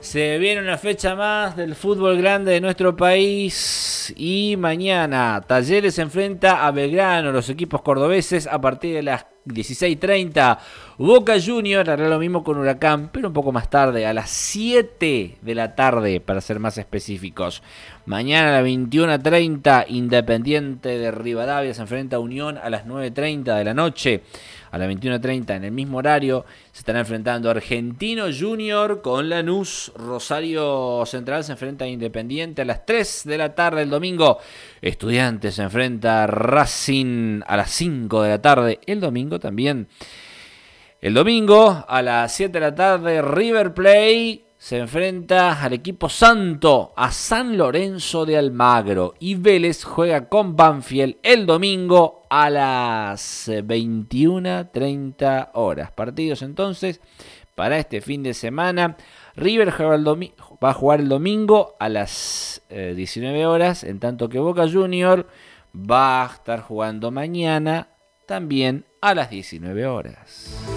Se viene una fecha más del fútbol grande de nuestro país y mañana Talleres se enfrenta a Belgrano, los equipos cordobeses, a partir de las 16:30. Boca Juniors hará lo mismo con Huracán, pero un poco más tarde, a las 7 de la tarde, para ser más específicos. Mañana a las 21:30, Independiente de Rivadavia se enfrenta a Unión a las 9:30 de la noche. A las 21:30, en el mismo horario, se estará enfrentando Argentino Junior con Lanús. Rosario Central se enfrenta a Independiente a las 3 de la tarde el domingo. Estudiantes se enfrenta a Racing a las 5 de la tarde el domingo también. El domingo a las 7 de la tarde, River Plate se enfrenta al equipo santo, a San Lorenzo de Almagro. Y Vélez juega con Banfield el domingo a las 21:30 horas. Partidos entonces para este fin de semana. River va a jugar el domingo a las 19 horas, en tanto que Boca Junior va a estar jugando mañana también a las 19 horas.